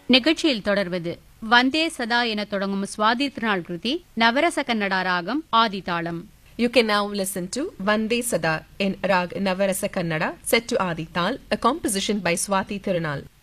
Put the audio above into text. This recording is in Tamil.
நிகழ்ச்சியில் தொடர்வது வந்தே சதா என தொடங்கும் சுவாதி திருநாள் கிருதி நவரச கன்னடா ராகம் ஆதிதாளம். You can now listen to Vande Sada in Rag Navarasa Kannada set to Adi Tal, a composition by Swati Thirunal.